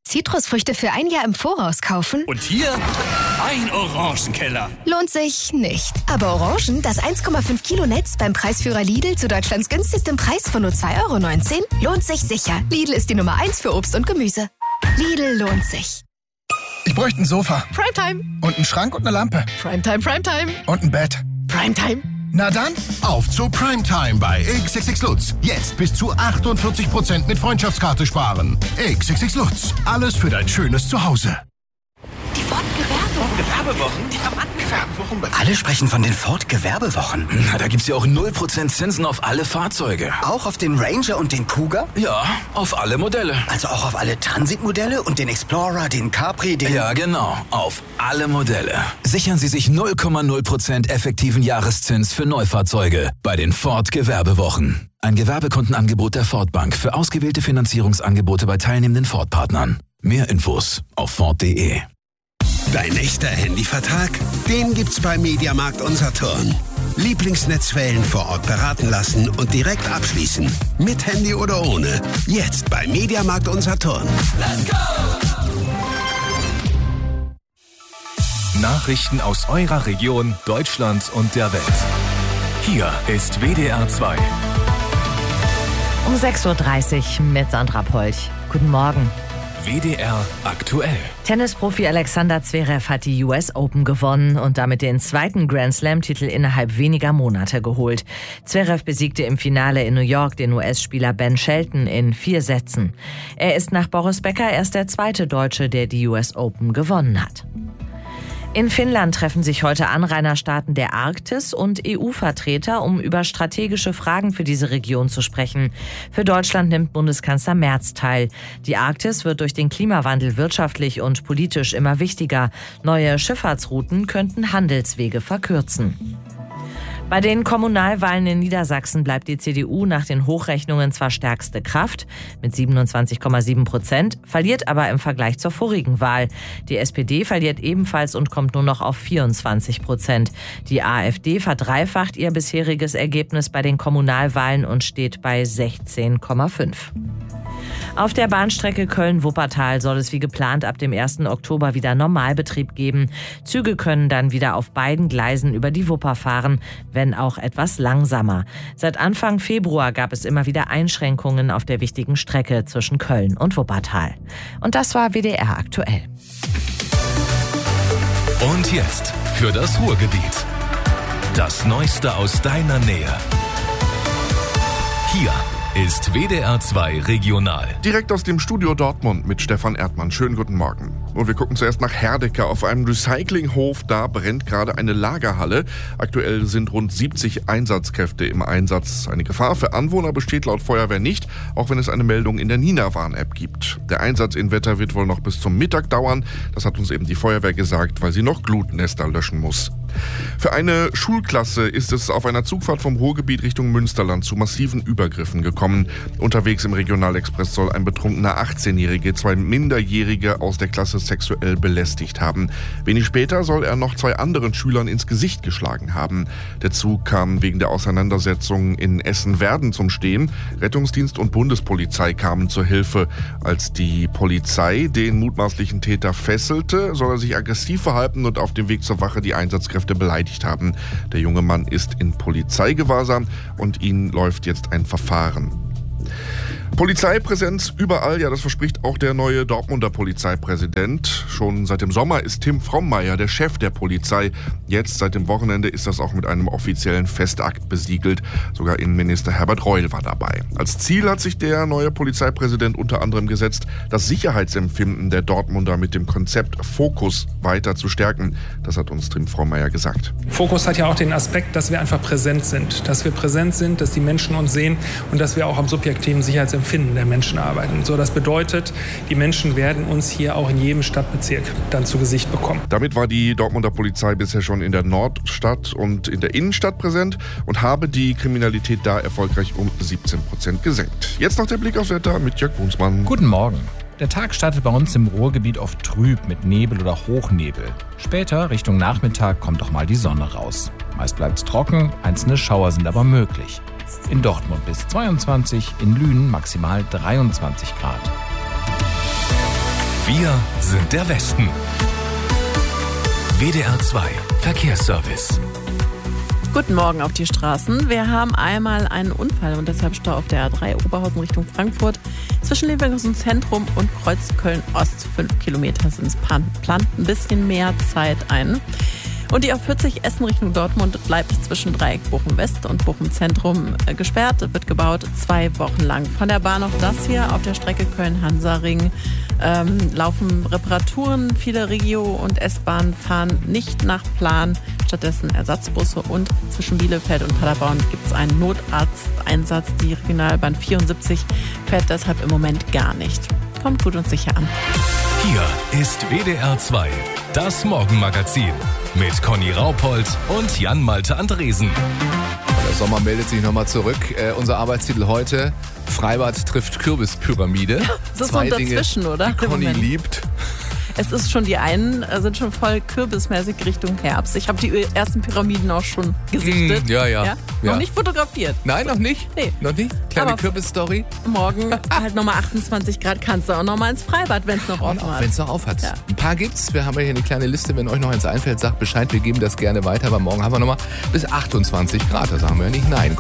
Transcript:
Zitrusfrüchte für ein Jahr im Voraus kaufen? Und hier ein Orangenkeller. Lohnt sich nicht. Aber Orangen, das 1,5 Kilo Netz beim Preisführer Lidl zu Deutschlands günstigstem Preis von nur 2,19 € lohnt sich sicher. Lidl ist die Nummer 1 für Obst und Gemüse. Lidl lohnt sich. Ich bräuchte ein Sofa. Primetime. Und einen Schrank und eine Lampe. Primetime, Primetime. Und ein Bett. Primetime. Na dann, auf zu Primetime bei XXX Lutz. Jetzt bis zu 48% mit Freundschaftskarte sparen. XXX Lutz. Alles für dein schönes Zuhause. Die Ford-Gewerbewochen? Die haben angefangen. Alle sprechen von den Ford-Gewerbewochen. Na, da gibt's ja auch 0% Zinsen auf alle Fahrzeuge. Auch auf den Ranger und den Cougar? Ja, auf alle Modelle. Also auch auf alle Transit-Modelle und den Explorer, den Capri, den... Ja, genau. Auf alle Modelle. Sichern Sie sich 0,0% effektiven Jahreszins für Neufahrzeuge bei den Ford-Gewerbewochen. Ein Gewerbekundenangebot der Ford Bank für ausgewählte Finanzierungsangebote bei teilnehmenden Ford-Partnern. Mehr Infos auf Ford.de. Dein echter Handyvertrag? Den gibt's bei Mediamarkt Unsaturn. Lieblingsnetzwellen vor Ort beraten lassen und direkt abschließen. Mit Handy oder ohne. Jetzt bei Mediamarkt Unsaturn. Let's go! Nachrichten aus eurer Region, Deutschland und der Welt. Hier ist WDR 2. Um 6.30 Uhr mit Sandra Polch. Guten Morgen. WDR aktuell. Tennisprofi Alexander Zverev hat die US Open gewonnen und damit den zweiten Grand Slam-Titel innerhalb weniger Monate geholt. Zverev besiegte im Finale in New York den US-Spieler Ben Shelton in 4 Sätzen. Er ist nach Boris Becker erst der zweite Deutsche, der die US Open gewonnen hat. In Finnland treffen sich heute Anrainerstaaten der Arktis und EU-Vertreter, um über strategische Fragen für diese Region zu sprechen. Für Deutschland nimmt Bundeskanzler Merz teil. Die Arktis wird durch den Klimawandel wirtschaftlich und politisch immer wichtiger. Neue Schifffahrtsrouten könnten Handelswege verkürzen. Bei den Kommunalwahlen in Niedersachsen bleibt die CDU nach den Hochrechnungen zwar stärkste Kraft mit 27,7%, verliert aber im Vergleich zur vorigen Wahl. Die SPD verliert ebenfalls und kommt nur noch auf 24%. Die AfD verdreifacht ihr bisheriges Ergebnis bei den Kommunalwahlen und steht bei 16,5%. Auf der Bahnstrecke Köln-Wuppertal soll es wie geplant ab dem 1. Oktober wieder Normalbetrieb geben. Züge können dann wieder auf beiden Gleisen über die Wupper fahren, wenn auch etwas langsamer. Seit Anfang Februar gab es immer wieder Einschränkungen auf der wichtigen Strecke zwischen Köln und Wuppertal. Und das war WDR aktuell. Und jetzt für das Ruhrgebiet. Das Neueste aus deiner Nähe. Hier ist WDR 2 Regional. Direkt aus dem Studio Dortmund mit Stefan Erdmann. Schönen guten Morgen. Und wir gucken zuerst nach Herdecke. Auf einem Recyclinghof, da brennt gerade eine Lagerhalle. Aktuell sind rund 70 Einsatzkräfte im Einsatz. Eine Gefahr für Anwohner besteht laut Feuerwehr nicht, auch wenn es eine Meldung in der Nina-Warn-App gibt. Der Einsatz in Wetter wird wohl noch bis zum Mittag dauern. Das hat uns eben die Feuerwehr gesagt, weil sie noch Glutnester löschen muss. Für eine Schulklasse ist es auf einer Zugfahrt vom Ruhrgebiet Richtung Münsterland zu massiven Übergriffen gekommen. Unterwegs im Regionalexpress soll ein betrunkener 18-Jährige 2 Minderjährige aus der Klasse sexuell belästigt haben. Wenig später soll er noch 2 anderen Schülern ins Gesicht geschlagen haben. Der Zug kam wegen der Auseinandersetzung in Essen-Werden zum Stehen. Rettungsdienst und Bundespolizei kamen zur Hilfe. Als die Polizei den mutmaßlichen Täter fesselte, soll er sich aggressiv verhalten und auf dem Weg zur Wache die Einsatzkräfte beleidigt haben. Der junge Mann ist in Polizeigewahrsam und ihm läuft jetzt ein Verfahren. Polizeipräsenz überall, ja, das verspricht auch der neue Dortmunder Polizeipräsident. Schon seit dem Sommer ist Tim Frommeier der Chef der Polizei. Jetzt, seit dem Wochenende, ist das auch mit einem offiziellen Festakt besiegelt. Sogar Innenminister Herbert Reul war dabei. Als Ziel hat sich der neue Polizeipräsident unter anderem gesetzt, das Sicherheitsempfinden der Dortmunder mit dem Konzept Fokus weiter zu stärken. Das hat uns Tim Frommeier gesagt. Fokus hat ja auch den Aspekt, dass wir einfach präsent sind. Dass wir präsent sind, dass die Menschen uns sehen und dass wir auch am subjektiven Sicherheitsempfinden der Menschen arbeiten. So, das bedeutet, die Menschen werden uns hier auch in jedem Stadtbezirk dann zu Gesicht bekommen. Damit war die Dortmunder Polizei bisher schon in der Nordstadt und in der Innenstadt präsent und habe die Kriminalität da erfolgreich um 17% gesenkt. Jetzt noch der Blick aufs Wetter mit Jörg Brunsmann. Guten Morgen. Der Tag startet bei uns im Ruhrgebiet oft trüb mit Nebel oder Hochnebel. Später, Richtung Nachmittag, kommt auch mal die Sonne raus. Meist bleibt es trocken, einzelne Schauer sind aber möglich. In Dortmund bis 22, in Lünen maximal 23 Grad. Wir sind der Westen. WDR 2 Verkehrsservice. Guten Morgen auf die Straßen. Wir haben einmal einen Unfall und deshalb Stau auf der A3 Oberhausen Richtung Frankfurt. Zwischen Leverkusen Zentrum und Kreuz Köln-Ost 5 Kilometer sind es, plant ein bisschen mehr Zeit ein. Und die A40 Essen Richtung Dortmund bleibt zwischen Dreieck Bochum-West und Bochum-Zentrum gesperrt. Wird gebaut 2 Wochen lang. Von der Bahn noch das hier auf der Strecke Köln-Hansaring. Laufen Reparaturen. Viele Regio- und S-Bahnen fahren nicht nach Plan. Stattdessen Ersatzbusse und zwischen Bielefeld und Paderborn gibt es einen Notarzteinsatz. Die Regionalbahn 74 fährt deshalb im Moment gar nicht. Kommt gut und sicher an. Hier ist WDR 2, das Morgenmagazin mit Conny Raupold und Jan-Malte Andresen. Der Sommer meldet sich nochmal zurück. Unser Arbeitstitel heute: Freibad trifft Kürbispyramide. Das ist so ein Dazwischen, oder? Die Conny liebt. Es ist schon, die einen sind schon voll kürbismäßig Richtung Herbst. Ich habe die ersten Pyramiden auch schon gesichtet. Ja. Noch nicht fotografiert. Nein, noch nicht? Nee. Noch nicht? Kleine Kürbisstory. Morgen halt nochmal 28 Grad, kannst du auch nochmal ins Freibad, wenn es noch offen hat. Wenn es noch auf hat. Ja. Ein paar gibt's. Wir haben ja hier eine kleine Liste. Wenn euch noch eins einfällt, sagt Bescheid. Wir geben das gerne weiter. Aber morgen haben wir nochmal bis 28 Grad. Da sagen wir ja nicht nein.